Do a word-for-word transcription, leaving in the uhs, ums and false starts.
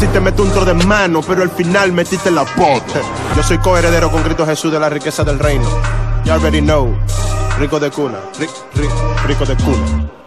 te meto un tro de mano, pero al final metiste la pote. Yo soy coheredero con Cristo Jesús de la riqueza del reino. You already know. Rico de cuna, ric, ric, rico de cuna.